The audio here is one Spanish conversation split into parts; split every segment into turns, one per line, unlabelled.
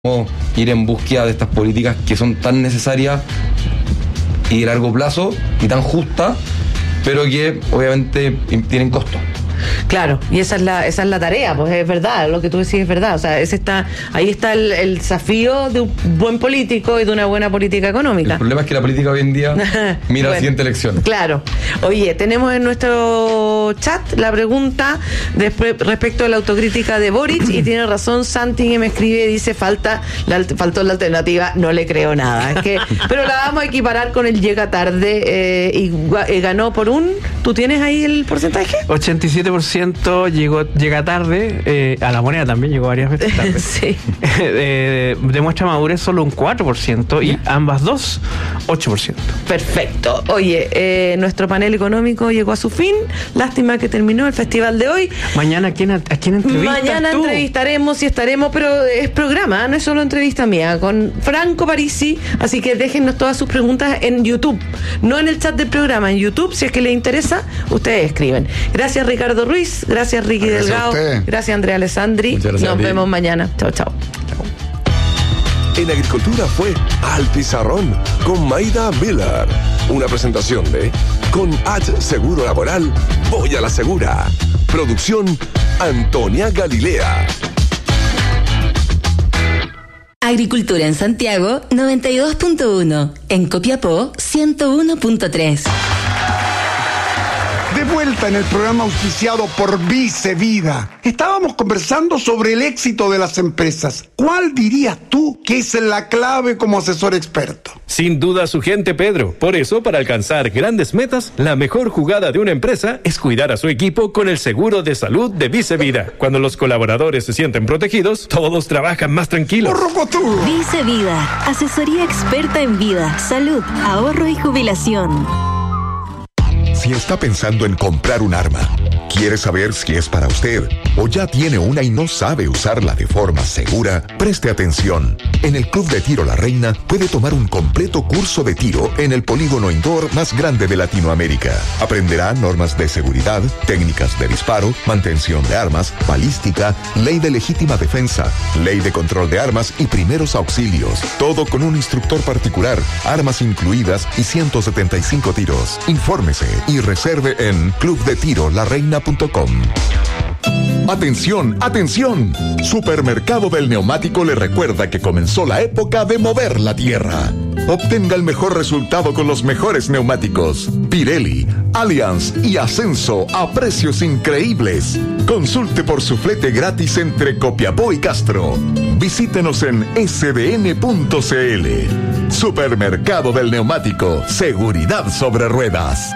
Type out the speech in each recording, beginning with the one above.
ir en búsqueda de estas políticas que son tan necesarias y de largo plazo y tan justas, pero que obviamente tienen costo.
Claro, y esa es la tarea, pues es verdad, lo que tú decís es verdad, o sea, ahí está el desafío de un buen político y de una buena política económica.
El problema es que la política hoy en día mira la siguiente elección.
Claro. Oye, tenemos en nuestro chat la pregunta respecto a la autocrítica de Boric, y tiene razón Santi, que me escribe, dice, faltó la alternativa, no le creo nada. Es que, pero la vamos a equiparar con el llega tarde, y ganó por ¿tú tienes ahí el porcentaje?
87% llega tarde, a la moneda también llegó varias veces tarde.
Sí.
Demuestra madurez solo un 4% y ambas dos 8%.
Perfecto. Oye, nuestro panel económico llegó a su fin. Lástima que terminó el festival de hoy.
Mañana, ¿a quién entrevistas
Mañana
tú?
entrevistaremos y estaremos, pero es programa, no es solo entrevista mía, con Franco Parisi, así que déjennos todas sus preguntas en YouTube, no en el chat del programa, en YouTube, si es que les interesa, ustedes escriben. Gracias Ricardo Ruiz, gracias Ricky Delgado, gracias Andrea Alessandri, nos vemos mañana. Chao, chao.
En Agricultura fue Al Pizarrón con Maida Miller. Una presentación de Con H Seguro Laboral, voy a la segura. Producción Antonia Galilea.
Agricultura en Santiago 92.1, en Copiapó 101.3.
De vuelta en el programa auspiciado por Vice Vida. Estábamos conversando sobre el éxito de las empresas. ¿Cuál dirías tú que es la clave como asesor experto?
Sin duda su gente, Pedro. Por eso, para alcanzar grandes metas, la mejor jugada de una empresa es cuidar a su equipo con el seguro de salud de Vice Vida. Cuando los colaboradores se sienten protegidos, todos trabajan más tranquilos.
Vice Vida, asesoría experta en vida, salud, ahorro y jubilación.
Si está pensando en comprar un arma, quiere saber si es para usted o ya tiene una y no sabe usarla de forma segura, preste atención. En el Club de Tiro La Reina puede tomar un completo curso de tiro en el polígono indoor más grande de Latinoamérica. Aprenderá normas de seguridad, técnicas de disparo, mantención de armas, balística, ley de legítima defensa, ley de control de armas y primeros auxilios. Todo con un instructor particular, armas incluidas y 175 tiros. Infórmese y reserve en clubdetirolareina.com. Atención, atención. Supermercado del Neumático le recuerda que comenzó la época de mover la tierra. Obtenga el mejor resultado con los mejores neumáticos Pirelli, Allianz y Ascenso a precios increíbles. Consulte por su flete gratis entre Copiapó y Castro. Visítenos en sdn.cl. Supermercado del Neumático, seguridad sobre ruedas.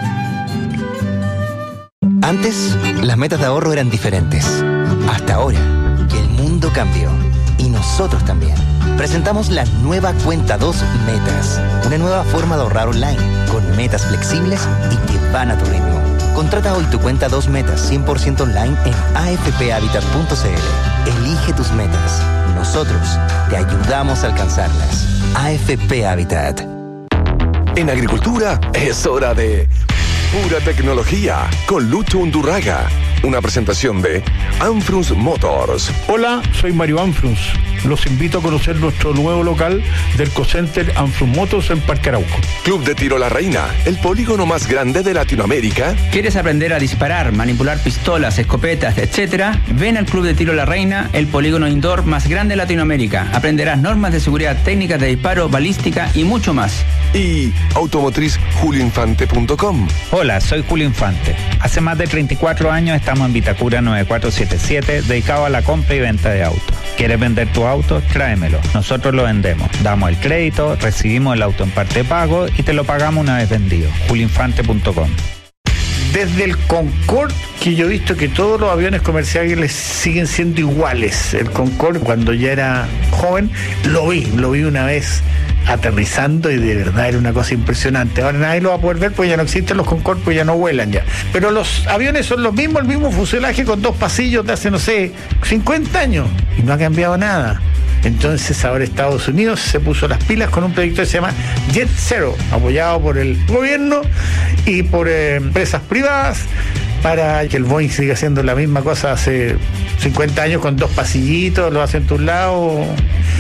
Antes, las metas de ahorro eran diferentes. Hasta ahora, que el mundo cambió. Y nosotros también. Presentamos la nueva Cuenta 2 Metas. Una nueva forma de ahorrar online, con metas flexibles y que van a tu ritmo. Contrata hoy tu Cuenta 2 Metas 100% online en afphabitat.cl. Elige tus metas. Nosotros te ayudamos a alcanzarlas. AFP Habitat.
En Agricultura es hora de Pura Tecnología con Lucho Undurraga. Una presentación de Anfrunz Motors.
Hola, soy Mario Anfrunz. Los invito a conocer nuestro nuevo local del Cocenter Anfrunz Motors en Parque Arauco.
Club de Tiro La Reina, el polígono más grande de Latinoamérica.
¿Quieres aprender a disparar, manipular pistolas, escopetas, etcétera? Ven al Club de Tiro La Reina, el polígono indoor más grande de Latinoamérica. Aprenderás normas de seguridad, técnicas de disparo, balística y mucho más.
Y automotriz.julioinfante.com.
Hola, soy Julio Infante. Hace más de 34 años estamos en Vitacura 9477, dedicado a la compra y venta de autos. ¿Quieres vender tu auto? Tráemelo. Nosotros lo vendemos. Damos el crédito, recibimos el auto en parte de pago y te lo pagamos una vez vendido. julioinfante.com.
Desde el Concorde, que yo he visto que todos los aviones comerciales siguen siendo iguales. El Concorde, cuando ya era joven, lo vi una vez aterrizando y de verdad era una cosa impresionante. Ahora nadie lo va a poder ver porque ya no existen los Concorde, pues ya no vuelan ya. Pero los aviones son los mismos, el mismo fuselaje con 2 pasillos de hace, 50 años y no ha cambiado nada. Entonces ahora Estados Unidos se puso las pilas con un proyecto que se llama Jet Zero, apoyado por el gobierno y por empresas privadas, para que el Boeing siga haciendo la misma cosa hace 50 años con 2 pasillitos, lo hacen a un lado.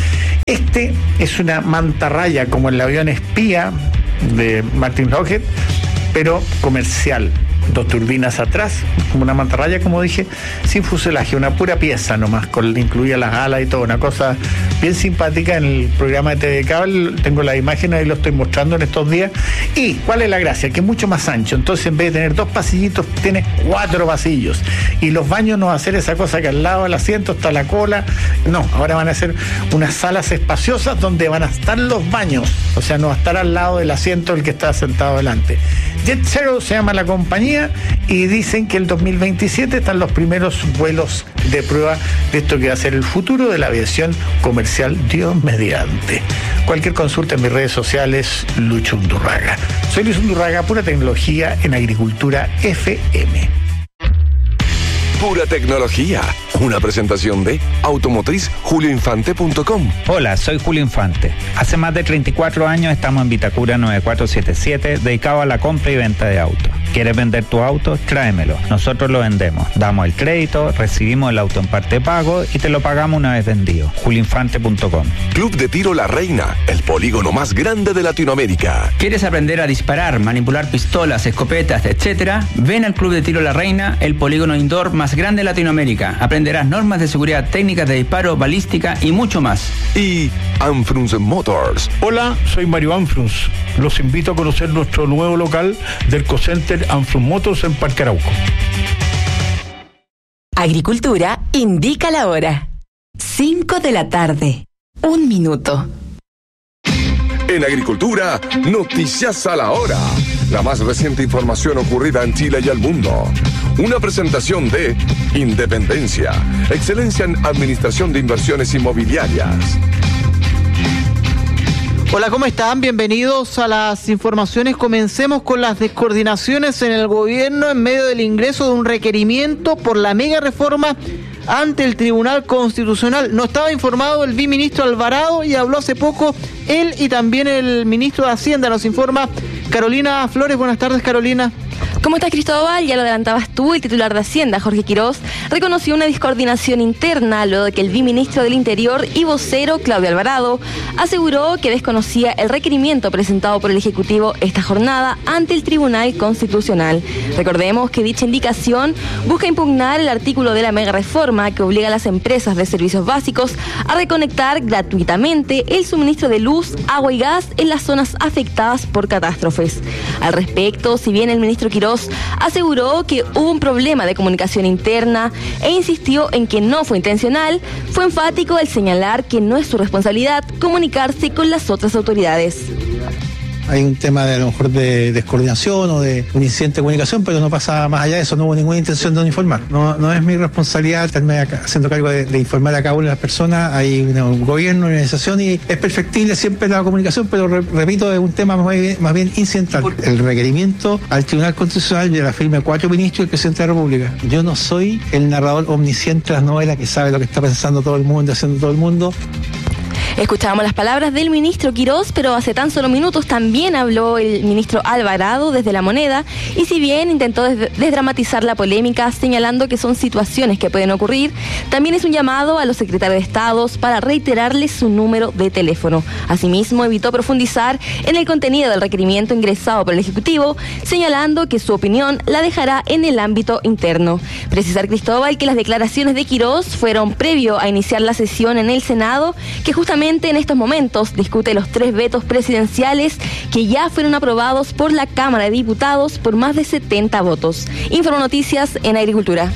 Este es una mantarraya como el avión espía de Martin Lockheed, pero comercial. 2 turbinas atrás, como una mantarraya, como dije, sin fuselaje, una pura pieza nomás, incluía las alas y todo, una cosa bien simpática. En el programa de TV Cable tengo la imagen, ahí lo estoy mostrando en estos días. ¿Y cuál es la gracia? Que es mucho más ancho, entonces en vez de tener 2 pasillitos, tiene 4 pasillos. Y los baños no va a ser esa cosa que al lado del asiento está la cola, no, ahora van a ser unas salas espaciosas donde van a estar los baños, o sea, no va a estar al lado del asiento del que está sentado delante. Jet Zero se llama la compañía, y dicen que el 2027 están los primeros vuelos de prueba de esto que va a ser el futuro de la aviación comercial, Dios mediante. Cualquier consulta en mis redes sociales, Lucho Undurraga. Soy Luis Undurraga, pura tecnología en Agricultura FM.
Pura tecnología. Una presentación de automotriz.julioinfante.com.
Hola, soy Julio Infante. Hace más de 34 años estamos en Vitacura 9477, dedicado a la compra y venta de autos. ¿Quieres vender tu auto? Tráemelo. Nosotros lo vendemos. Damos el crédito, recibimos el auto en parte pago y te lo pagamos una vez vendido. julioinfante.com.
Club de Tiro La Reina, el polígono más grande de Latinoamérica.
¿Quieres aprender a disparar, manipular pistolas, escopetas, etcétera? Ven al Club de Tiro La Reina, el polígono indoor más grande de Latinoamérica. Aprenderás normas de seguridad, técnicas de disparo, balística y mucho más.
Y Anfrunz Motors.
Hola, soy Mario Anfrunz. Los invito a conocer nuestro nuevo local del Cocenter Anfrunz Motors en Parque Arauco.
Agricultura indica la hora. 5 de la tarde. 1 minuto.
En Agricultura, noticias a la hora. La más reciente información ocurrida en Chile y el mundo. Una presentación de Independencia, excelencia en administración de inversiones inmobiliarias.
Hola, ¿cómo están? Bienvenidos a las informaciones. Comencemos con las descoordinaciones en el gobierno en medio del ingreso de un requerimiento por la mega reforma ante el Tribunal Constitucional. No estaba informado el viceministro Alvarado y habló hace poco él y también el ministro de Hacienda. Nos informa Carolina Flores. Buenas tardes, Carolina.
¿Cómo estás, Cristóbal? Ya lo adelantabas tú, el titular de Hacienda, Jorge Quirós, reconoció una discoordinación interna luego de que el viceministro del Interior y vocero, Claudio Alvarado, aseguró que desconocía el requerimiento presentado por el Ejecutivo esta jornada ante el Tribunal Constitucional. Recordemos que dicha indicación busca impugnar el artículo de la mega reforma que obliga a las empresas de servicios básicos a reconectar gratuitamente el suministro de luz, agua y gas en las zonas afectadas por catástrofes. Al respecto, si bien el ministro Quirós aseguró que hubo un problema de comunicación interna e insistió en que no fue intencional, fue enfático al señalar que no es su responsabilidad comunicarse con las otras autoridades.
Hay un tema de a lo mejor de descoordinación o de un incidente de comunicación, pero no pasa más allá de eso, no hubo ninguna intención de no informar. No es mi responsabilidad estarme haciendo cargo de informar a cada una de las personas. Hay un gobierno, una organización y es perfectible siempre la comunicación, pero repito, es un tema más bien incidental. El requerimiento al Tribunal Constitucional de la firma de 4 ministros y el presidente de la República. Yo no soy el narrador omnisciente de las novelas que sabe lo que está pensando todo el mundo, haciendo todo el mundo.
Escuchábamos las palabras del ministro Quirós, pero hace tan solo minutos también habló el ministro Alvarado desde La Moneda, y si bien intentó desdramatizar la polémica señalando que son situaciones que pueden ocurrir, también es un llamado a los secretarios de Estado para reiterarles su número de teléfono. Asimismo, evitó profundizar en el contenido del requerimiento ingresado por el Ejecutivo, señalando que su opinión la dejará en el ámbito interno. Precisar, Cristóbal, que las declaraciones de Quirós fueron previo a iniciar la sesión en el Senado, que justamente en estos momentos discute los 3 vetos presidenciales que ya fueron aprobados por la Cámara de Diputados por más de 70 votos. Informo Noticias en Agricultura.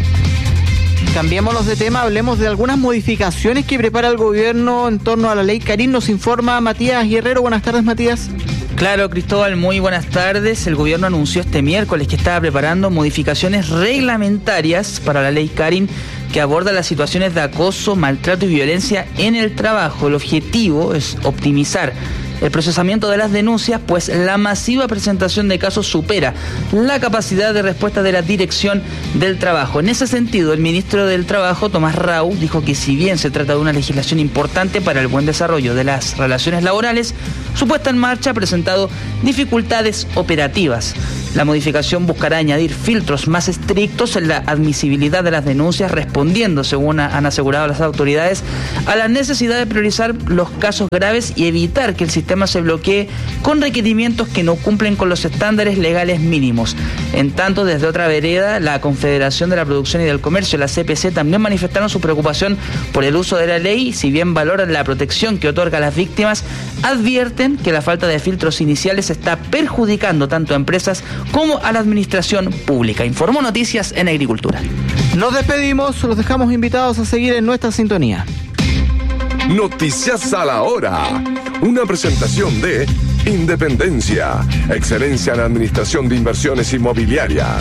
Cambiémonos de tema, hablemos de algunas modificaciones que prepara el gobierno en torno a la ley Karim. Nos informa Matías Guerrero. Buenas tardes, Matías.
Claro, Cristóbal, muy buenas tardes. El gobierno anunció este miércoles que estaba preparando modificaciones reglamentarias para la ley Karim, que aborda las situaciones de acoso, maltrato y violencia en el trabajo. El objetivo es optimizar el procesamiento de las denuncias, pues la masiva presentación de casos supera la capacidad de respuesta de la Dirección del Trabajo. En ese sentido, el ministro del Trabajo, Tomás Rau, dijo que si bien se trata de una legislación importante para el buen desarrollo de las relaciones laborales, su puesta en marcha ha presentado dificultades operativas. La modificación buscará añadir filtros más estrictos en la admisibilidad de las denuncias, respondiendo, según han asegurado las autoridades, a la necesidad de priorizar los casos graves y evitar que el sistema se bloquee con requerimientos que no cumplen con los estándares legales mínimos. En tanto, desde otra vereda, la Confederación de la Producción y del Comercio, la CPC, también manifestaron su preocupación por el uso de la ley. Si bien valoran la protección que otorga a las víctimas, advierten que la falta de filtros iniciales está perjudicando tanto a empresas como a la administración pública. Informó Noticias en Agricultura.
Nos despedimos, los dejamos invitados a seguir en nuestra sintonía.
Noticias a la hora. Una presentación de Independencia, excelencia en administración de inversiones inmobiliarias.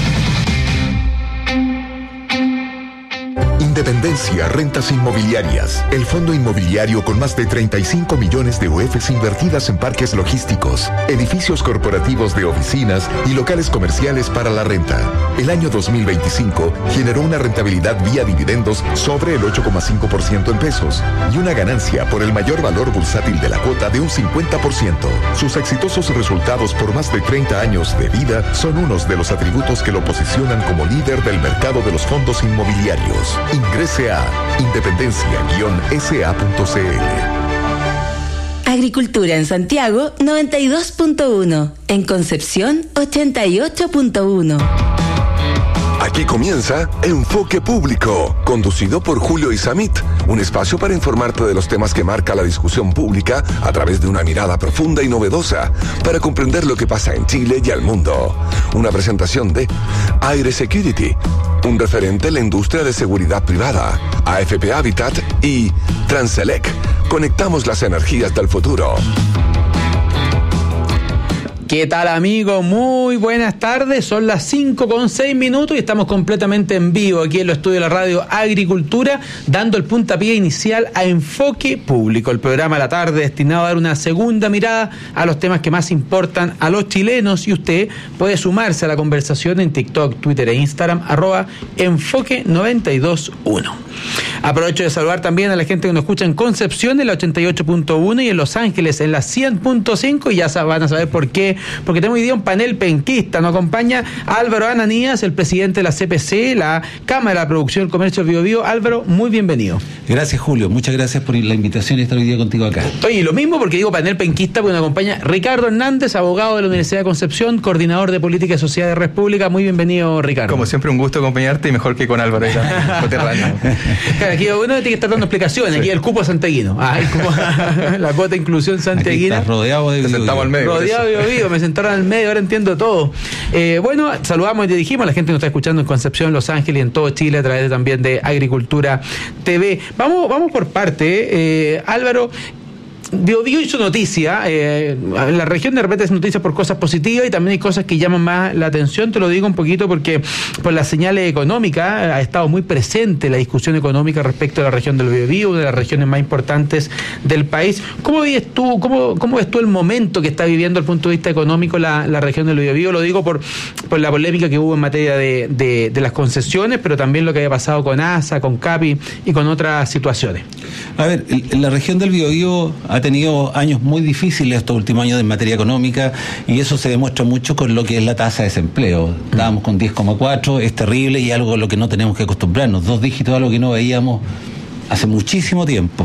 Independencia Rentas Inmobiliarias, el fondo inmobiliario con más de 35 millones de UFs invertidas en parques logísticos, edificios corporativos de oficinas y locales comerciales para la renta. El año 2025 generó una rentabilidad vía dividendos sobre el 8,5% en pesos y una ganancia por el mayor valor bursátil de la cuota de un 50%. Sus exitosos resultados por más de 30 años de vida son unos de los atributos que lo posicionan como líder del mercado de los fondos inmobiliarios. Ingrese a independencia-sa.cl.
Agricultura en Santiago 92.1, en Concepción 88.1.
Aquí comienza Enfoque Público, conducido por Julio Isamit, un espacio para informarte de los temas que marca la discusión pública a través de una mirada profunda y novedosa para comprender lo que pasa en Chile y al mundo. Una presentación de Aire Security, un referente en la industria de seguridad privada, AFP Habitat y Transelec. Conectamos las energías del futuro.
¿Qué tal, amigos? Muy buenas tardes, son las 5:06 y estamos completamente en vivo aquí en los estudios de la radio Agricultura, dando el puntapié inicial a Enfoque Público, el programa de la tarde destinado a dar una segunda mirada a los temas que más importan a los chilenos, y usted puede sumarse a la conversación en TikTok, Twitter e Instagram, @Enfoque921. Aprovecho de saludar también a la gente que nos escucha en Concepción en la 88.1 y en Los Ángeles en la 100.5, y ya van a saber por qué, porque tenemos hoy día un panel penquista. Nos acompaña Álvaro Ananías, el presidente de la CPC, la Cámara de Producción del Comercio del Biobío. Álvaro, muy bienvenido.
Gracias, Julio, muchas gracias por la invitación y estar hoy día contigo acá.
Oye, lo mismo porque digo panel penquista porque nos acompaña Ricardo Hernández, abogado de la Universidad de Concepción, coordinador de Política y Sociedad de Red Pública. Muy bienvenido, Ricardo.
Como siempre, un gusto acompañarte, y mejor que con Álvaro.
Claro, aquí uno tiene que estar dando explicaciones. Sí. Aquí el cupo santiaguino. La cuota de inclusión santiaguina.
Rodeado de
sentamos al medio.
Rodeado de Biobío, me sentaron al medio, ahora entiendo todo. Bueno, saludamos y dirigimos a la gente que nos está escuchando en Concepción, Los Ángeles y en todo Chile a través también de Agricultura TV. Vamos por parte. Álvaro, Biobío hizo noticia, la región de repente es noticia por cosas positivas y también hay cosas que llaman más la atención. Te lo digo un poquito porque por las señales económicas ha estado muy presente la discusión económica respecto a la región del Biobío, una de las regiones más importantes del país. ¿Cómo ves tú, cómo ves tú el momento que está viviendo desde el punto de vista económico la región del Biobío? Lo digo por la polémica que hubo en materia de las concesiones, pero también lo que había pasado con ASA, con CAPI y con otras situaciones.
A ver, la región del Biobío ha tenido años muy difíciles estos últimos años en materia económica, y eso se demuestra mucho con lo que es la tasa de desempleo. Estábamos con 10,4, es terrible y algo a lo que no tenemos que acostumbrarnos. 2 dígitos, algo que no veíamos hace muchísimo tiempo.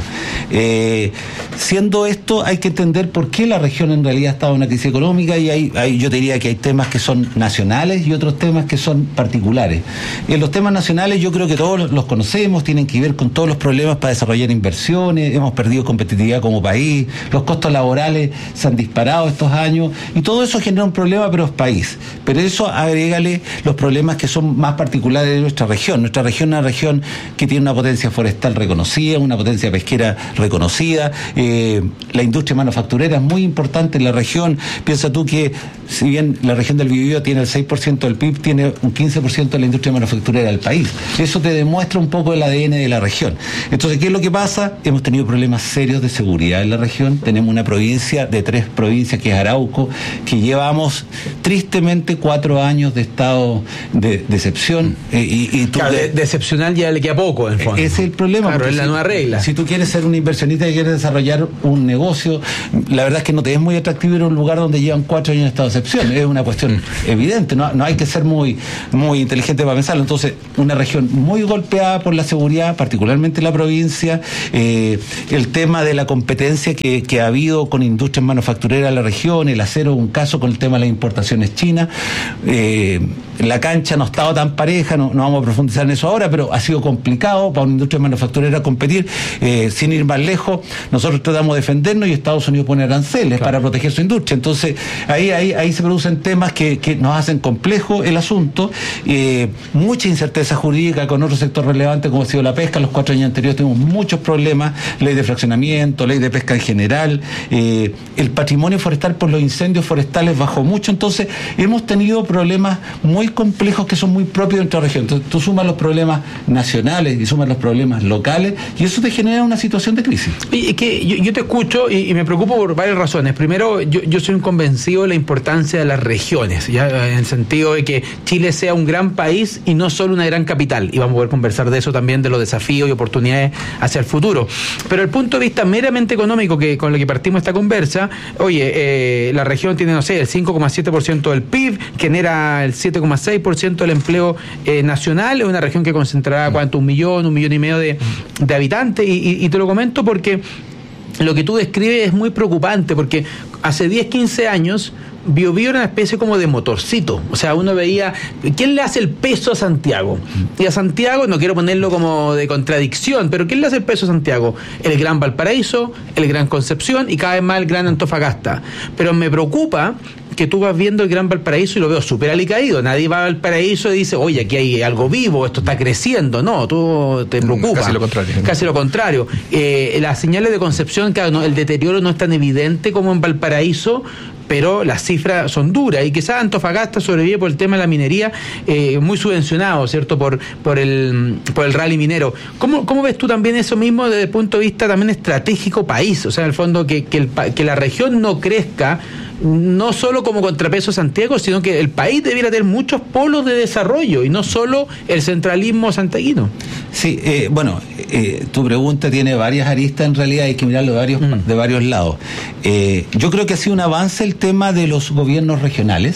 Siendo esto, hay que entender por qué la región en realidad estaba en una crisis económica, y yo te diría que hay temas que son nacionales y otros temas que son particulares. En los temas nacionales yo creo que todos los conocemos, tienen que ver con todos los problemas para desarrollar inversiones, hemos perdido competitividad como país, los costos laborales se han disparado estos años, y todo eso genera un problema, pero es país. Pero eso agrégale los problemas que son más particulares de nuestra región. Nuestra región es una región que tiene una potencia forestal reconocida, una potencia pesquera reconocida, la industria manufacturera es muy importante en la región. Piensa tú que si bien la región del Biobío tiene el 6% del PIB, tiene un 15% de la industria manufacturera del país. Eso te demuestra un poco el ADN de la región. Entonces, ¿qué es lo que pasa? Hemos tenido problemas serios de seguridad en la región. Tenemos una provincia de 3 provincias, que es Arauco, que llevamos tristemente 4 años de estado de excepción.
Claro, de excepcional ya le queda poco, en el fondo.
Ese es el problema, claro,
Claro, es la nueva regla.
Si tú quieres ser un inversionista y quieres desarrollar un negocio, la verdad es que no te es muy atractivo ir a un lugar donde llevan 4 años en estado de excepción. Es una cuestión evidente, no hay que ser muy inteligente para pensarlo. Entonces, una región muy golpeada por la seguridad, particularmente la provincia, el tema de la competencia que ha habido con industrias manufactureras en la región, el acero, un caso con el tema de las importaciones chinas. La cancha no ha estado tan pareja, no vamos a profundizar en eso ahora, pero ha sido complicado para una industria manufacturera competir. Sin ir más lejos, nosotros tratamos de defendernos y Estados Unidos pone aranceles para proteger su industria. Entonces, ahí se producen temas que nos hacen complejo el asunto. Mucha incerteza jurídica con otro sector relevante como ha sido la pesca. Los 4 años anteriores tuvimos muchos problemas, ley de fraccionamiento, ley de pesca en general, el patrimonio forestal por los incendios forestales bajó mucho. Entonces, hemos tenido problemas muy complejos que son muy propios de nuestra región. Entonces, tú sumas los problemas nacionales y sumas los problemas locales y eso te genera una situación de crisis.
Y es que yo te escucho y me preocupo por varias razones. Primero, yo soy un convencido de la importancia de las regiones, ya en el sentido de que Chile sea un gran país y no solo una gran capital. Y vamos a poder conversar de eso también, de los desafíos y oportunidades hacia el futuro. Pero el punto de vista meramente económico con el que partimos esta conversa, la región tiene, no sé, el 5,7% del PIB, genera el 7,6% del empleo nacional, es una región que concentrará ¿cuánto? 1 millón y medio de habitantes, y te lo comento porque lo que tú describes es muy preocupante, porque hace 10, 15 años Biobío era una especie como de motorcito. O sea, uno veía, ¿quién le hace el peso a Santiago? Y a Santiago, no quiero ponerlo como de contradicción, pero ¿quién le hace el peso a Santiago? El Gran Valparaíso, el Gran Concepción y cada vez más el Gran Antofagasta. Pero me preocupa que tú vas viendo el Gran Valparaíso y lo veo súper alicaído. Nadie va a Valparaíso y dice, oye, aquí hay algo vivo, esto está creciendo. No, tú te preocupa.
Casi lo contrario.
Casi lo contrario. Las señales de Concepción, claro, el deterioro no es tan evidente como en Valparaíso, pero las cifras son duras y quizás Antofagasta sobrevive por el tema de la minería, muy subvencionado, ¿cierto? Por el rally minero. ¿Cómo ves tú también eso mismo desde el punto de vista también estratégico país? O sea, en el fondo que la región no crezca, no solo como contrapeso a Santiago, sino que el país debiera tener muchos polos de desarrollo y no solo el centralismo santiaguino.
Sí, tu pregunta tiene varias aristas, en realidad hay que mirarlo de varios lados. Yo creo que ha sido un avance el tema de los gobiernos regionales.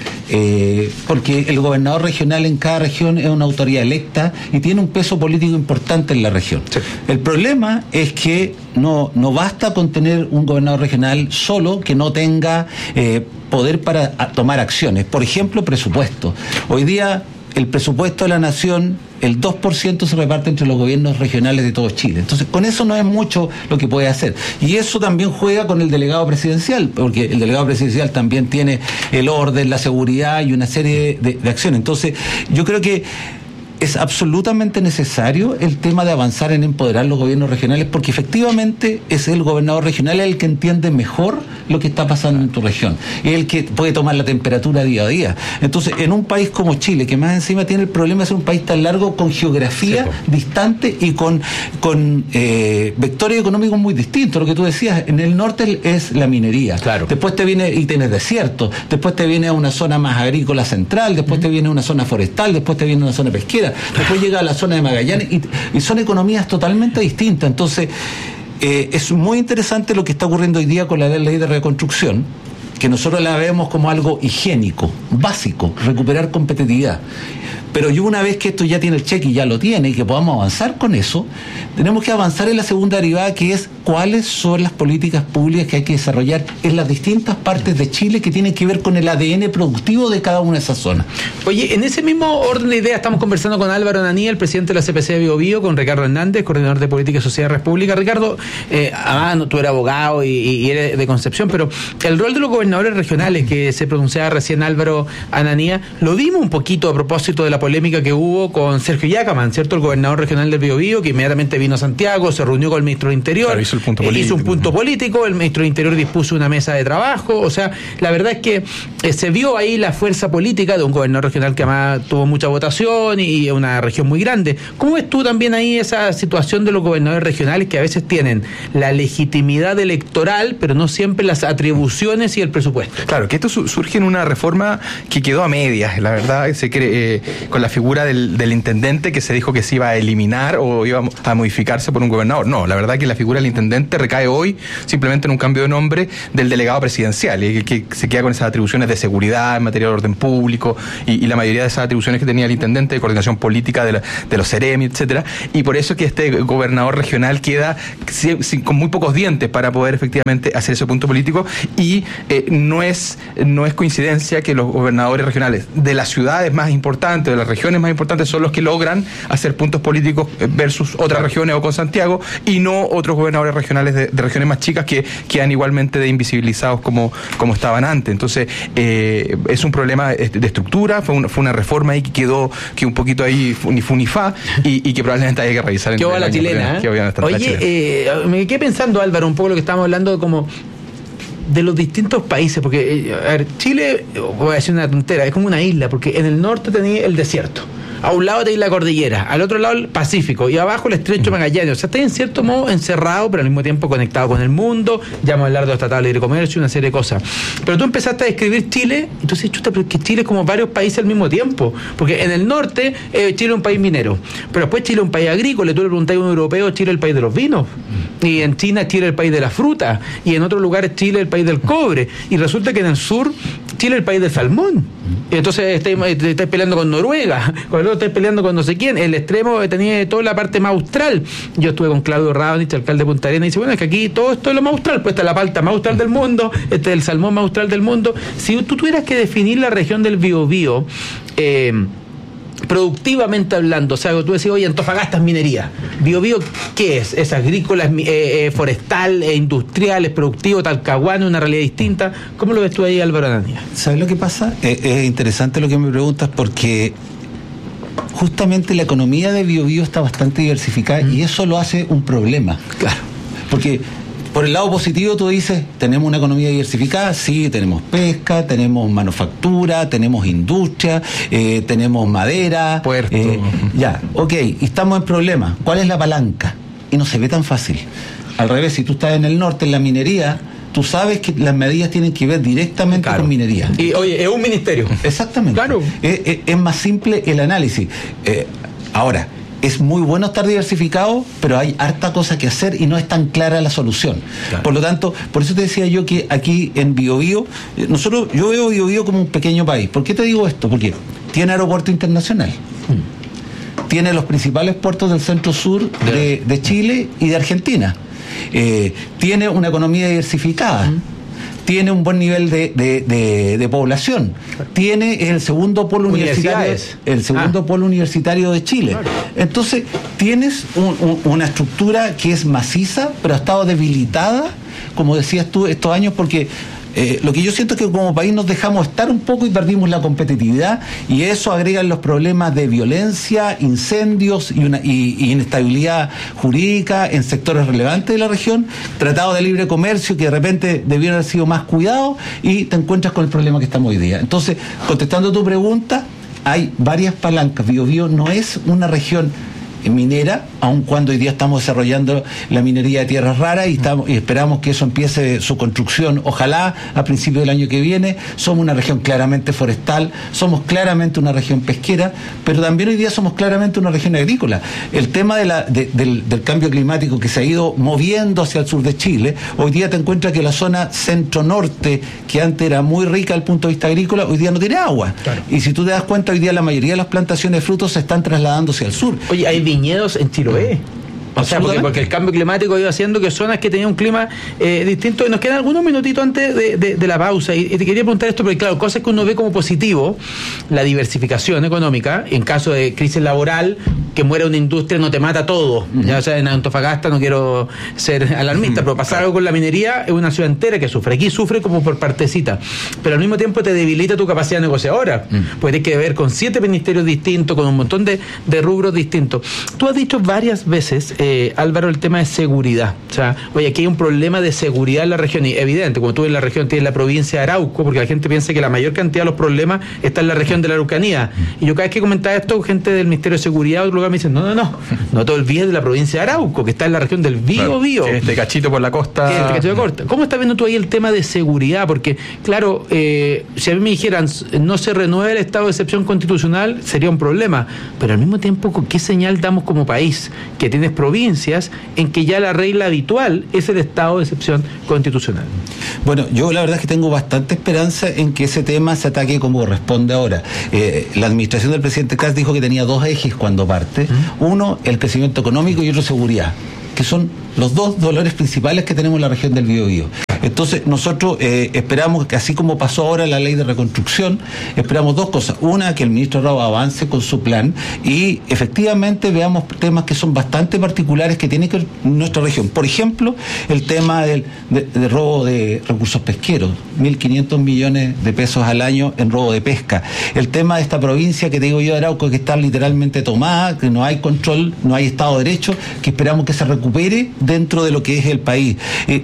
Porque el gobernador regional en cada región es una autoridad electa y tiene un peso político importante en la región. Sí. El problema es que no basta con tener un gobernador regional solo que no tenga poder para tomar acciones. Por ejemplo, presupuesto. Hoy día el presupuesto de la nación, el 2% se reparte entre los gobiernos regionales de todo Chile. Entonces, con eso no es mucho lo que puede hacer. Y eso también juega con el delegado presidencial, porque el delegado presidencial también tiene el orden, la seguridad y una serie de acciones. Entonces, yo creo que es absolutamente necesario el tema de avanzar en empoderar los gobiernos regionales, porque efectivamente es el gobernador regional el que entiende mejor lo que está pasando en tu región, es el que puede tomar la temperatura día a día. Entonces, en un país como Chile, que más encima tiene el problema de ser un país tan largo, con geografía distante y con vectores económicos muy distintos, lo que tú decías, en el norte es la minería, claro. Después te viene y tienes desierto, después te viene a una zona más agrícola central, después te viene a una zona forestal, después te viene a una zona pesquera, después llega a la zona de Magallanes y son economías totalmente distintas. Entonces, es muy interesante lo que está ocurriendo hoy día con la ley de reconstrucción, que nosotros la vemos como algo higiénico, básico, recuperar competitividad. Pero yo, una vez que esto ya tiene el cheque y ya lo tiene y que podamos avanzar con eso, tenemos que avanzar en la segunda derivada, que es cuáles son las políticas públicas que hay que desarrollar en las distintas partes de Chile que tienen que ver con el ADN productivo de cada una de esas zonas.
Oye, en ese mismo orden de ideas estamos conversando con Álvaro Ananía, el presidente de la CPC de Biobío, con Ricardo Hernández, coordinador de Política y Sociedad República. Ricardo, tú eres abogado y eres de Concepción, pero el rol de los gobernadores regionales que se pronunciaba recién Álvaro Ananía, lo vimos un poquito a propósito de la polémica que hubo con Sergio Yacaman, ¿cierto? El gobernador regional del Biobío, que inmediatamente vino a Santiago, se reunió con el ministro del Interior, claro, hizo un punto político, el ministro del Interior dispuso una mesa de trabajo. O sea, la verdad es que se vio ahí la fuerza política de un gobernador regional que además tuvo mucha votación y una región muy grande. ¿Cómo ves tú también ahí esa situación de los gobernadores regionales que a veces tienen la legitimidad electoral, pero no siempre las atribuciones y el presupuesto?
Claro, que esto surge en una reforma que quedó a medias, la verdad, la figura del intendente que se dijo que se iba a eliminar o iba a modificarse por un gobernador. No, la verdad que la figura del intendente recae hoy simplemente en un cambio de nombre del delegado presidencial, que se queda con esas atribuciones de seguridad en materia de orden público y la mayoría de esas atribuciones que tenía el intendente de coordinación política de los CEREMI, etcétera, y por eso que este gobernador regional queda con muy pocos dientes para poder efectivamente hacer ese punto político, y no es coincidencia que los gobernadores regionales de las ciudades más importantes, de las regiones más importantes, son los que logran hacer puntos políticos versus otras regiones o con Santiago, y no otros gobernadores regionales de regiones más chicas que quedan igualmente de invisibilizados como estaban antes. Entonces es un problema de estructura, fue una reforma ahí que quedó un poquito ahí ni fu ni fa, y que probablemente haya que revisar.
¿Qué va la chilena? Oye, me quedé pensando, Álvaro, un poco lo que estábamos hablando como de los distintos países, porque a ver, Chile, voy a decir una tontera, es como una isla, porque en el norte tenía el desierto, a un lado tenéis la cordillera, al otro lado el Pacífico, y abajo el estrecho Magallanes. O sea, estáis en cierto modo encerrado, pero al mismo tiempo conectado con el mundo. Ya vamos a hablar de los tratados de libre comercio y una serie de cosas. Pero tú empezaste a describir Chile, y tú dices, chuta, pero es que Chile es como varios países al mismo tiempo, porque en el norte Chile es un país minero, pero después Chile es un país agrícola. Tú le preguntáis a un europeo, Chile es el país de los vinos, y en China Chile es el país de la fruta, y en otros lugares Chile es el país del cobre, y resulta que en el sur Chile es el país del salmón. Y entonces estáis peleando con Noruega, con el otro estáis peleando con no sé quién. El extremo tenía toda la parte más austral. Yo estuve con Claudio Ravanich, alcalde de Punta Arenas, y dice, bueno, es que aquí todo esto es lo más austral, pues esta es la palta más austral del mundo, este es el salmón más austral del mundo. Si tú tuvieras que definir la región del Biobío, productivamente hablando, o sea, tú decís, oye, Antofagasta es minería. Biobío, ¿qué es? ¿Es agrícola, forestal, industrial, es productivo, talcahuano, una realidad distinta? ¿Cómo lo ves tú ahí, Álvaro Anania?
¿Sabes lo que pasa? Es interesante lo que me preguntas, porque justamente la economía de Biobío está bastante diversificada, y eso lo hace un problema. Claro. Porque por el lado positivo tú dices, tenemos una economía diversificada, sí, tenemos pesca, tenemos manufactura, tenemos industria, tenemos madera, puerto. Ya, ok, y estamos en problemas. ¿Cuál es la palanca? Y no se ve tan fácil. Al revés, si tú estás en el norte, en la minería, tú sabes que las medidas tienen que ver directamente con minería.
Y oye, es un ministerio.
Exactamente. Claro. Es más simple el análisis. Ahora, es muy bueno estar diversificado, pero hay harta cosa que hacer y no es tan clara la solución. Claro. Por lo tanto, por eso te decía yo que aquí en Biobío, yo veo Biobío como un pequeño país. ¿Por qué te digo esto? Porque tiene aeropuerto internacional. Tiene los principales puertos del centro-sur de Chile y de Argentina. Tiene una economía diversificada. Tiene un buen nivel de población. Tiene el segundo polo universitario de Chile. Claro. Entonces, tienes una estructura que es maciza, pero ha estado debilitada, como decías tú, estos años, porque lo que yo siento es que como país nos dejamos estar un poco y perdimos la competitividad, y eso agrega los problemas de violencia, incendios y inestabilidad jurídica en sectores relevantes de la región. Tratado de libre comercio que de repente debieron haber sido más cuidados, y te encuentras con el problema que estamos hoy día. Entonces, contestando tu pregunta, hay varias palancas. Biobío no es una región minera, aun cuando hoy día estamos desarrollando la minería de tierras raras y esperamos que eso empiece su construcción, ojalá a principios del año que viene. Somos una región claramente forestal, somos claramente una región pesquera, pero también hoy día somos claramente una región agrícola. El tema del cambio climático que se ha ido moviendo hacia el sur de Chile, hoy día te encuentras que la zona centro-norte, que antes era muy rica desde el punto de vista agrícola, hoy día no tiene agua. Claro. Y si tú te das cuenta, hoy día la mayoría de las plantaciones de frutos se están trasladándose al sur.
Oye, hay viñedos en Chiloé. O sea, porque el cambio climático iba haciendo que zonas que tenían un clima distinto. Y nos quedan algunos minutitos antes de la pausa. Y te quería preguntar esto, porque claro, cosas que uno ve como positivo, la diversificación económica, en caso de crisis laboral, que muera una industria no te mata todo. Ya, o sea, en Antofagasta no quiero ser alarmista, pero pasar algo con la minería es una ciudad entera que sufre. Aquí sufre como por partecita, pero al mismo tiempo te debilita tu capacidad negociadora. Puede que ver con 7 ministerios distintos, con un montón de rubros distintos. Tú has dicho varias veces Álvaro, el tema de seguridad. O sea, oye, aquí hay un problema de seguridad en la región, y evidente, como tú en la región tienes la provincia de Arauco, porque la gente piensa que la mayor cantidad de los problemas está en la región de la Araucanía. Y yo cada vez que comentaba esto, gente del Ministerio de Seguridad o otro lugar me dicen, no te olvides de la provincia de Arauco, que está en la región del Biobío.
Este cachito por la costa.
¿Cómo estás viendo tú ahí el tema de seguridad? Porque, claro, si a mí me dijeran no se renueve el estado de excepción constitucional, sería un problema. Pero al mismo tiempo, ¿qué señal damos como país? Que tienes provincias en que ya la regla habitual es el estado de excepción constitucional.
Bueno, yo la verdad es que tengo bastante esperanza en que ese tema se ataque como corresponde ahora. La administración del presidente Kast dijo que tenía 2 ejes cuando parte. Uno, el crecimiento económico, y otro, seguridad, que son los 2 dolores principales que tenemos en la región del Biobío. Entonces nosotros esperamos que, así como pasó ahora la ley de reconstrucción, esperamos 2 cosas. Una, que el ministro Raúl avance con su plan y efectivamente veamos temas que son bastante particulares que tienen que ver con nuestra región. Por ejemplo, el tema de robo de recursos pesqueros, 1.500 millones de pesos al año en robo de pesca. El tema de esta provincia que te digo yo de Arauco, que está literalmente tomada, que no hay control, no hay Estado de Derecho, que esperamos que se recupere dentro de lo que es el país.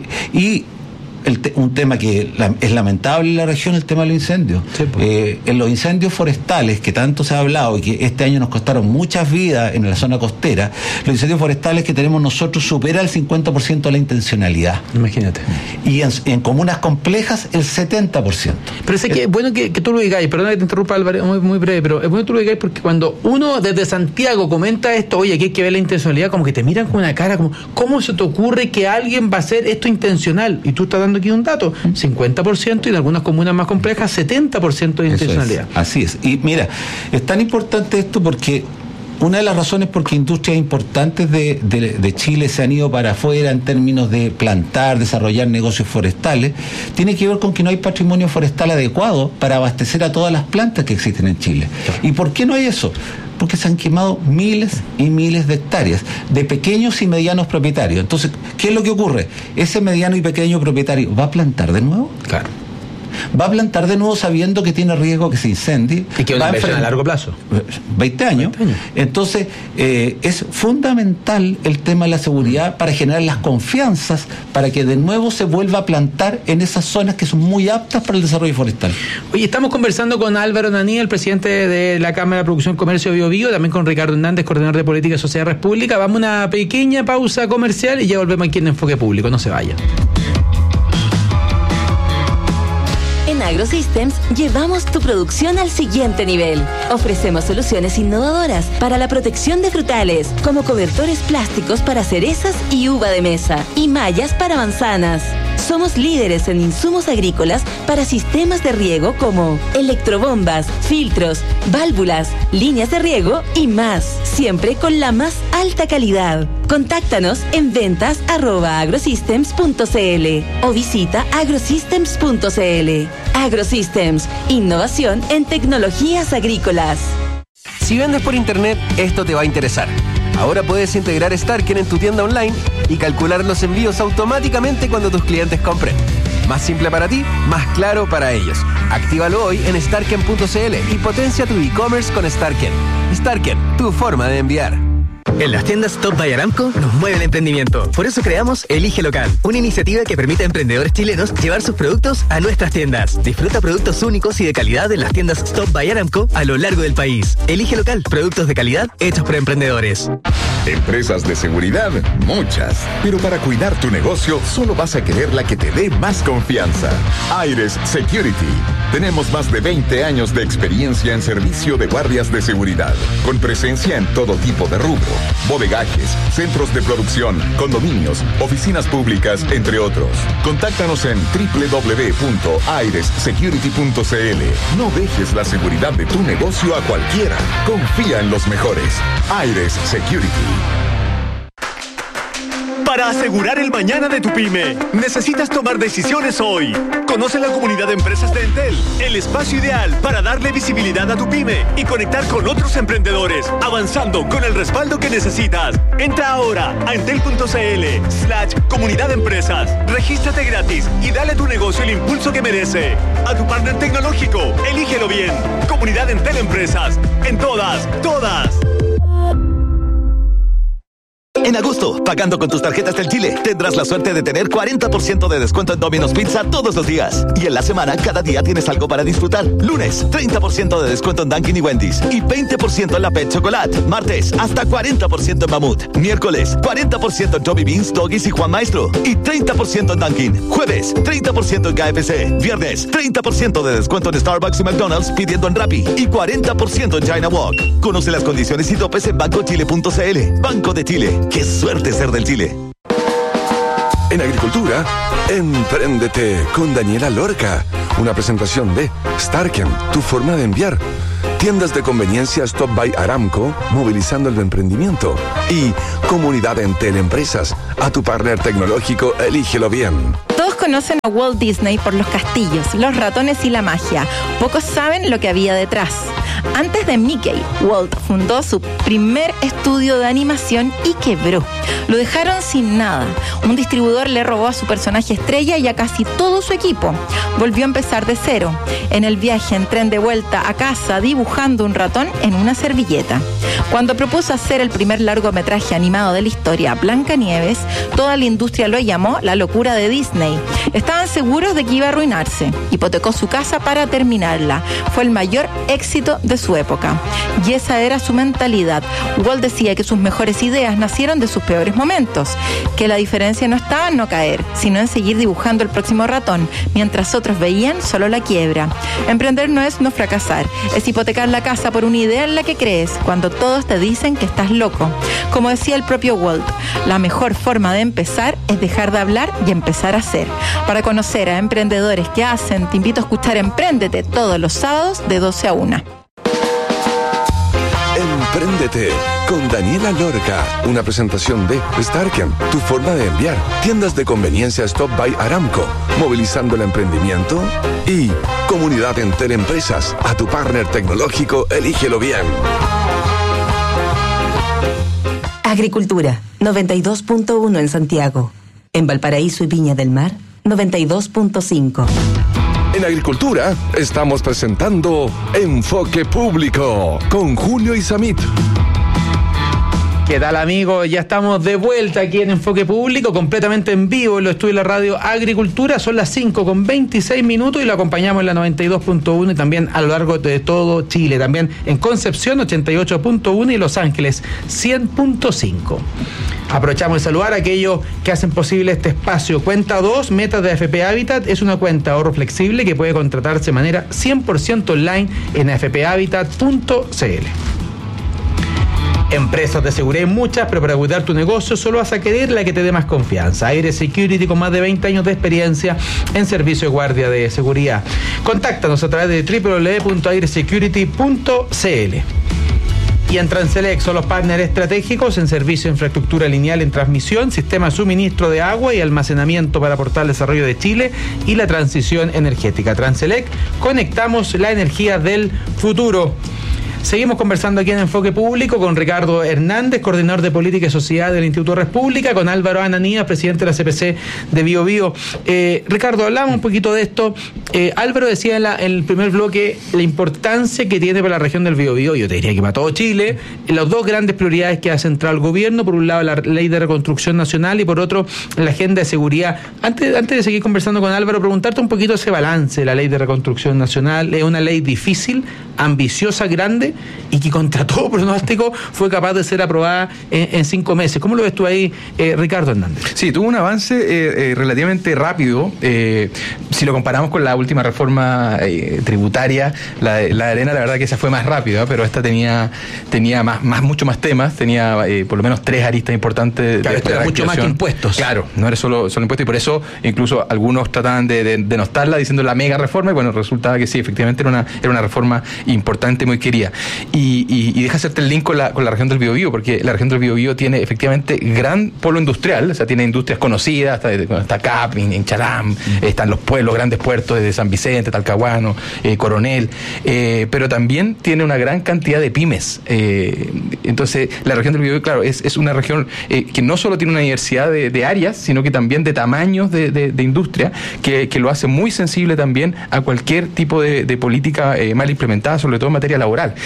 Un tema que es lamentable en la región, el tema de los incendios. Sí, en los incendios forestales, que tanto se ha hablado y que este año nos costaron muchas vidas en la zona costera, los incendios forestales que tenemos nosotros supera el 50% de la intencionalidad.
Imagínate.
Y en comunas complejas el 70%.
Pero sé que es bueno que tú lo digáis, perdona que te interrumpa, Álvaro, muy breve, pero es bueno que tú lo digáis porque cuando uno desde Santiago comenta esto, oye, aquí hay que ver la intencionalidad, como que te miran con una cara como, ¿cómo se te ocurre que alguien va a hacer esto intencional? Y tú estás dando aquí un dato, 50%, y en algunas comunas más complejas 70% de intencionalidad.
Así es. Y mira, es tan importante esto porque una de las razones por que industrias importantes de Chile se han ido para afuera en términos de plantar, desarrollar negocios forestales, tiene que ver con que no hay patrimonio forestal adecuado para abastecer a todas las plantas que existen en Chile. ¿Y por qué no hay eso? Porque se han quemado miles y miles de hectáreas de pequeños y medianos propietarios. Entonces, ¿qué es lo que ocurre? Ese mediano y pequeño propietario ¿va a plantar de nuevo?
Claro.
Va a plantar de nuevo sabiendo que tiene riesgo que se incendie.
Y que va a inversión a largo plazo.
20 años. Entonces, es fundamental el tema de la seguridad para generar las confianzas para que de nuevo se vuelva a plantar en esas zonas que son muy aptas para el desarrollo forestal.
Oye, estamos conversando con Álvaro Nanía, el presidente de la Cámara de Producción Comercio Biobío, también con Ricardo Hernández, coordinador de Política y Sociedad República. Vamos a una pequeña pausa comercial y ya volvemos aquí en Enfoque Público. No se vayan.
En AgroSystems llevamos tu producción al siguiente nivel. Ofrecemos soluciones innovadoras para la protección de frutales, como cobertores plásticos para cerezas y uva de mesa, y mallas para manzanas. Somos líderes en insumos agrícolas para sistemas de riego como electrobombas, filtros, válvulas, líneas de riego y más, siempre con la más alta calidad. Contáctanos en ventas@agrosystems.cl o visita agrosystems.cl. AgroSystems, innovación en tecnologías agrícolas.
Si vendes por internet, esto te va a interesar. Ahora puedes integrar Starken en tu tienda online y calcular los envíos automáticamente cuando tus clientes compren. Más simple para ti, más claro para ellos. Actívalo hoy en starken.cl y potencia tu e-commerce con Starken. Starken, tu forma de enviar.
En las tiendas Top by Aramco nos mueve el emprendimiento. Por eso creamos Elige Local, una iniciativa que permite a emprendedores chilenos llevar sus productos a nuestras tiendas. Disfruta productos únicos y de calidad en las tiendas Top by Aramco a lo largo del país. Elige Local, productos de calidad hechos por emprendedores.
Empresas de seguridad, muchas. Pero para cuidar tu negocio, solo vas a querer la que te dé más confianza. Aires Security. Tenemos más de 20 años de experiencia en servicio de guardias de seguridad, con presencia en todo tipo de rubro. Bodegajes, centros de producción, condominios, oficinas públicas, entre otros. Contáctanos en www.airessecurity.cl. No dejes la seguridad de tu negocio a cualquiera. Confía en los mejores. Aires Security.
Para asegurar el mañana de tu pyme, necesitas tomar decisiones hoy. Conoce la comunidad de empresas de Entel, el espacio ideal para darle visibilidad a tu pyme y conectar con otros emprendedores, avanzando con el respaldo que necesitas. Entra ahora a entel.cl/comunidad de empresas. Regístrate gratis y dale a tu negocio el impulso que merece. A tu partner tecnológico, elígelo bien. Comunidad Entel Empresas. En todas.
En agosto, pagando con tus tarjetas del Chile, tendrás la suerte de tener 40% de descuento en Domino's Pizza todos los días. Y en la semana, cada día tienes algo para disfrutar. Lunes, 30% de descuento en Dunkin' y Wendy's. Y 20% en la Pet Chocolate. Martes, hasta 40% en Mamut. Miércoles, 40% en Joby Beans, Doggies y Juan Maestro. Y 30% en Dunkin'. Jueves, 30% en KFC. Viernes, 30% de descuento en Starbucks y McDonald's pidiendo en Rappi. Y 40% en China Walk. Conoce las condiciones y topes en bancochile.cl. Banco de Chile. ¡Qué suerte ser del Chile!
En agricultura, empréndete con Daniela Lorca. Una presentación de Starken, tu forma de enviar. Tiendas de conveniencia Stop by Aramco, movilizando el emprendimiento. Y Comunidad Entel Empresas, a tu partner tecnológico, elígelo bien.
Todos conocen a Walt Disney por los castillos, los ratones y la magia. Pocos saben lo que había detrás. Antes de Mickey, Walt fundó su primer estudio de animación y quebró. Lo dejaron sin nada. Un distribuidor le robó a su personaje estrella y a casi todo su equipo. Volvió a empezar de cero. En el viaje en tren de vuelta a casa, dibujando un ratón en una servilleta. Cuando propuso hacer el primer largometraje animado de la historia, Blancanieves, toda la industria lo llamó la locura de Disney. Estaban seguros de que iba a arruinarse. Hipotecó su casa para terminarla. Fue el mayor éxito de su época. Y esa era su mentalidad. Walt decía que sus mejores ideas nacieron de sus peores momentos. Que la diferencia no estaba en no caer, sino en seguir dibujando el próximo ratón, mientras otros veían solo la quiebra. Emprender no es no fracasar, es hipotecar la casa por una idea en la que crees, cuando todos te dicen que estás loco. Como decía el propio Walt, la mejor forma de empezar es dejar de hablar y empezar a hacer. Para conocer a emprendedores que hacen, te invito a escuchar Empréndete todos los sábados de 12 a 1.
Empréndete con Daniela Lorca. Una presentación de Starken, tu forma de enviar. Tiendas de conveniencia Stop by Aramco, movilizando el emprendimiento. Y Comunidad Entel Empresas, a tu partner tecnológico, elígelo bien.
Agricultura, 92.1 en Santiago. En Valparaíso y Viña del Mar, 92.5.
En agricultura, estamos presentando Enfoque Público con Julio Isamit.
¿Qué tal, amigos? Ya estamos de vuelta aquí en Enfoque Público, completamente en vivo en los estudios de la radio Agricultura. Son las 5:26 y lo acompañamos en la 92.1 y también a lo largo de todo Chile. También en Concepción 88.1 y Los Ángeles 100.5. Aprovechamos de saludar a aquellos que hacen posible este espacio. Cuenta 2, Metas de AFP Habitat, es una cuenta de ahorro flexible que puede contratarse de manera 100% online en afphabitat.cl. Empresas de seguridad hay muchas, pero para cuidar tu negocio solo vas a querer la que te dé más confianza. Aire Security, con más de 20 años de experiencia en servicio de guardia de seguridad. Contáctanos a través de www.airesecurity.cl. Y en Transelec son los partners estratégicos en servicio de infraestructura lineal en transmisión, sistema de suministro de agua y almacenamiento para aportar el desarrollo de Chile y la transición energética. Transelec, conectamos la energía del futuro. Seguimos conversando aquí en Enfoque Público con Ricardo Hernández, coordinador de Política y Sociedad del Instituto República, con Álvaro Ananías, presidente de la CPC de Bio Bio. Ricardo, hablamos un poquito de esto. Álvaro decía en el primer bloque la importancia que tiene para la región del Bio Bio, yo te diría que para todo Chile, las dos grandes prioridades que ha centrado el gobierno, por un lado la Ley de Reconstrucción Nacional y por otro la Agenda de Seguridad. Antes de seguir conversando con Álvaro, preguntarte un poquito ese balance de la Ley de Reconstrucción Nacional. Es una ley difícil, ambiciosa, grande, y que contra todo pronóstico fue capaz de ser aprobada en 5 meses. ¿Cómo lo ves tú ahí, Ricardo Hernández?
Sí, tuvo un avance relativamente rápido. Si lo comparamos con la última reforma tributaria, la de Arena, la verdad que esa fue más rápida, pero esta tenía mucho más temas, tenía por lo menos 3 aristas importantes.
Claro, esto era mucho más que impuestos.
Claro, no era solo impuestos, y por eso incluso algunos trataban de denostarla diciendo la mega reforma, y bueno, resultaba que sí, efectivamente era una reforma importante, muy querida. Y deja hacerte el link con la región del Biobío, porque la región del Biobío tiene efectivamente gran polo industrial, o sea, tiene industrias conocidas, está CAP, en Charam, están los pueblos, grandes puertos de San Vicente, Talcahuano, Coronel, pero también tiene una gran cantidad de pymes. Entonces, la región del Biobío, claro, es una región que no solo tiene una diversidad de áreas, sino que también de tamaños de industria, que lo hace muy sensible también a cualquier tipo de política mal implementada, sobre todo en materia laboral.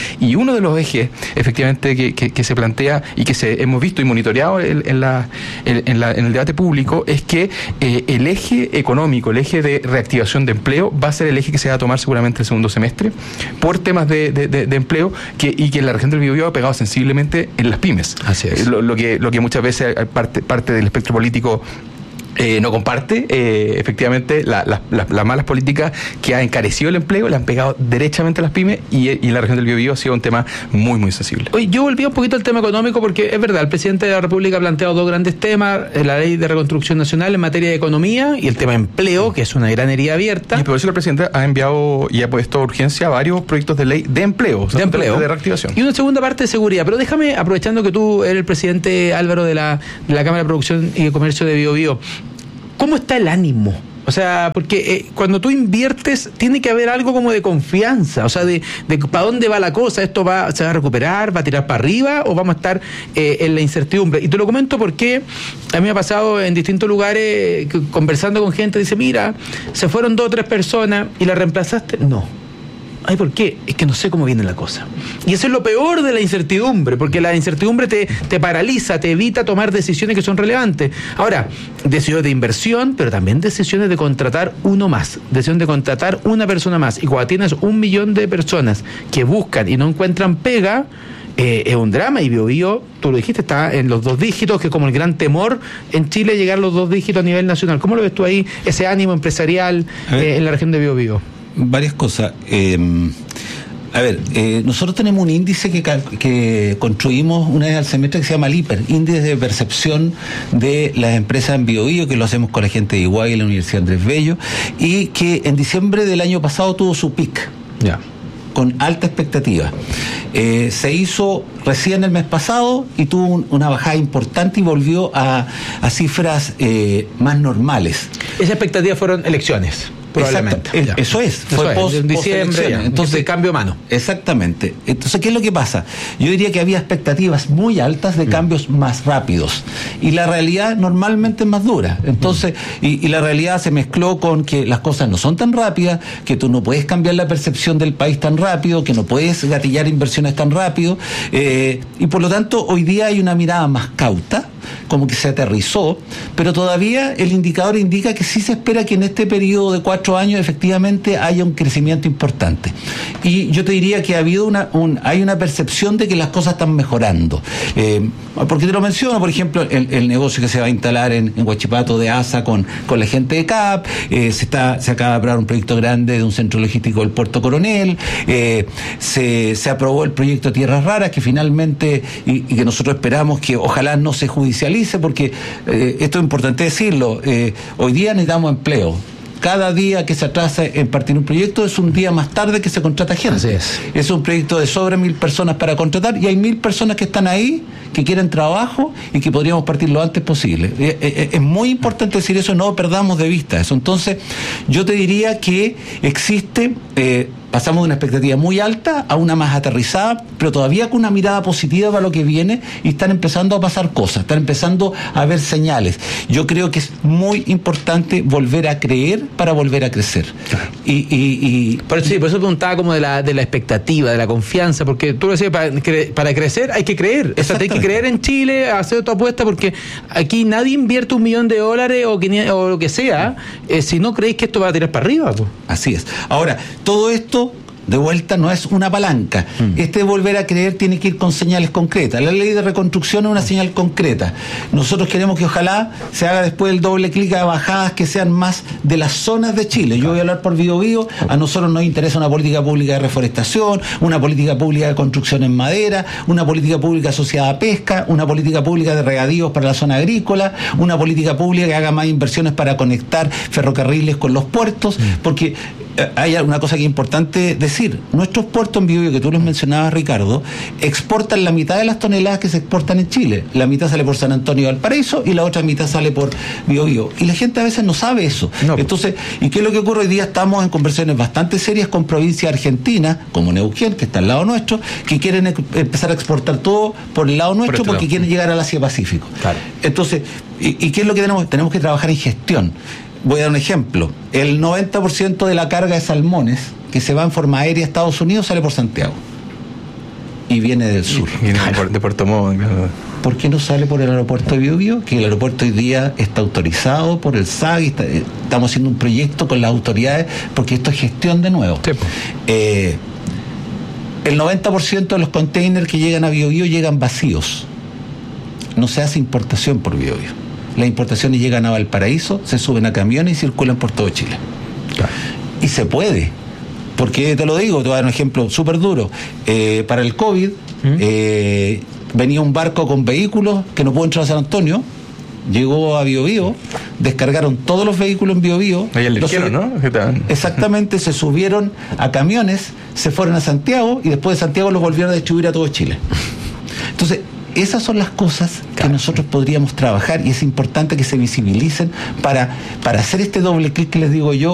Y uno de los ejes, efectivamente, que se plantea y que hemos visto y monitoreado en el debate público es que el eje económico, el eje de reactivación de empleo va a ser el eje que se va a tomar seguramente el segundo semestre por temas de empleo y que la región del Biobío ha pegado sensiblemente en las pymes.
Así es.
Lo que muchas veces parte del espectro político no comparte. Efectivamente, las malas políticas que ha encarecido el empleo le han pegado derechamente a las pymes y en la región del Biobío ha sido un tema muy, muy sensible.
Oye, yo volví un poquito al tema económico porque es verdad, el presidente de la República ha planteado dos grandes temas, la ley de reconstrucción nacional en materia de economía y el tema empleo, que es una gran herida abierta.
Y por eso el presidente ha enviado y ha puesto urgencia a varios proyectos de ley de empleo, o sea, de reactivación.
Y una segunda parte de seguridad. Pero déjame, aprovechando que tú eres el presidente, Álvaro, de la Cámara de Producción y de Comercio de Biobío, ¿cómo está el ánimo? O sea, porque cuando tú inviertes tiene que haber algo como de confianza, o sea, de para dónde va la cosa, se va a recuperar, va a tirar para arriba o vamos a estar en la incertidumbre. Y te lo comento porque a mí me ha pasado en distintos lugares conversando con gente, dice, mira, se fueron 2 o 3 personas y la reemplazaste. No. Ay, ¿por qué? Es que no sé cómo viene la cosa. Y eso es lo peor de la incertidumbre, porque la incertidumbre te paraliza, te evita tomar decisiones que son relevantes. Ahora, decisiones de inversión, pero también decisiones de contratar uno más, decisión de contratar una persona más. Y cuando tienes 1 millón de personas que buscan y no encuentran pega, es un drama. Y Biobío, tú lo dijiste, está en los 2 dígitos, que es como el gran temor en Chile llegar a los 2 dígitos a nivel nacional. ¿Cómo lo ves tú ahí, ese ánimo empresarial en la región de Biobío?
Varias cosas. Nosotros tenemos un índice que construimos una vez al semestre que se llama el IPER, Índice de Percepción de las Empresas en Biobío, que lo hacemos con la gente de Iguay y la Universidad Andrés Bello, y que en diciembre del año pasado tuvo su pic.
Ya.
Con alta expectativa. Se hizo recién el mes pasado y tuvo una bajada importante y volvió a cifras más normales.
Esa expectativa fueron elecciones. Probablemente.
Eso es. Fue
en diciembre. Entonces, cambio mano.
Exactamente. Entonces, ¿qué es lo que pasa? Yo diría que había expectativas muy altas de cambios más rápidos. Y la realidad normalmente es más dura. Entonces, y la realidad se mezcló con que las cosas no son tan rápidas, que tú no puedes cambiar la percepción del país tan rápido, que no puedes gatillar inversiones tan rápido. Y por lo tanto, hoy día hay una mirada más cauta, como que se aterrizó, pero todavía el indicador indica que sí se espera que en este periodo de 4 años efectivamente haya un crecimiento importante. Y yo te diría que ha habido hay una percepción de que las cosas están mejorando. Porque te lo menciono, por ejemplo, el negocio que se va a instalar en Huachipato de ASA con la gente de CAP, se acaba de aprobar un proyecto grande de un centro logístico del Puerto Coronel, se aprobó el proyecto Tierras Raras, que finalmente, y que nosotros esperamos que ojalá no se judicialice, porque esto es importante decirlo, hoy día necesitamos empleo. Cada día que se atrasa en partir un proyecto es un día más tarde que se contrata gente.
Así es.
Es un proyecto de sobre 1.000 personas para contratar y hay 1.000 personas que están ahí, que quieren trabajo y que podríamos partir lo antes posible. Es muy importante decir eso, no perdamos de vista eso. Entonces, yo te diría que existe... pasamos de una expectativa muy alta a una más aterrizada, pero todavía con una mirada positiva para lo que viene, y están empezando a pasar cosas, están empezando a haber señales. Yo creo que es muy importante volver a creer para volver a crecer.
Por eso preguntaba como de la expectativa, de la confianza, porque tú lo decías, para crecer hay que creer. O sea, hay que creer en Chile, hacer tu apuesta, porque aquí nadie invierte $1 millón o lo que sea, si no creéis que esto va a tirar para arriba. Pues.
Así es. Ahora, todo esto de vuelta no es una palanca. Este volver a creer tiene que ir con señales concretas. La ley de reconstrucción es una señal concreta. Nosotros queremos que ojalá se haga después el doble clic a bajadas que sean más de las zonas de Chile. Yo voy a hablar por Biobío. A nosotros nos interesa una política pública de reforestación, una política pública de construcción en madera, una política pública asociada a pesca, una política pública de regadíos para la zona agrícola, una política pública que haga más inversiones para conectar ferrocarriles con los puertos, porque hay una cosa que es importante decir. Nuestros puertos en Biobío, que tú los mencionabas, Ricardo, exportan la mitad de las toneladas que se exportan en Chile. La mitad sale por San Antonio y Valparaíso y la otra mitad sale por Biobío. Y la gente a veces no sabe eso. No. Entonces, ¿y qué es lo que ocurre hoy día? Estamos en conversaciones bastante serias con provincias argentinas, como Neuquén, que está al lado nuestro, que quieren empezar a exportar todo por el lado nuestro porque quieren llegar al Asia-Pacífico. Claro. Entonces, ¿y qué es lo que tenemos? Tenemos que trabajar en gestión. Voy a dar un ejemplo. El 90% de la carga de salmones que se va en forma aérea a Estados Unidos sale por Santiago. y viene del sur.
Viene de Puerto Montt.
¿Por qué no sale por el aeropuerto de Biobío? Que el aeropuerto hoy día está autorizado por el SAG y estamos haciendo un proyecto con las autoridades porque esto es gestión de nuevo. Sí. El 90% de los containers que llegan a Biobío llegan vacíos. No se hace importación por Biobío. Las importaciones llegan a Valparaíso, se suben a camiones y circulan por todo Chile. Claro. Y se puede. Porque te lo digo, te voy a dar un ejemplo súper duro. Para el COVID, venía un barco con vehículos que no pudo entrar a San Antonio, llegó a Biobío, descargaron todos los vehículos en Biobío.
Ahí el ligero, ¿no?
Exactamente, se subieron a camiones, se fueron a Santiago y después de Santiago los volvieron a distribuir a todo Chile. Entonces, esas son las cosas que nosotros podríamos trabajar y es importante que se visibilicen para hacer este doble clic que les digo yo